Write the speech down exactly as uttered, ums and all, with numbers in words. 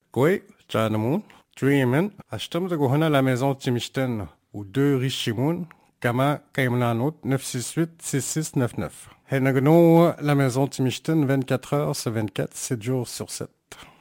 كوي تشانمون تريمن أشتم تقو هنا la maison تيمشتن ودو ريشيمون كما كيمنانوت neuf six huit six six neuf neuf. هنا la maison تيمشتن vingt-quatre heures sur vingt-quatre, sept jours sur sept.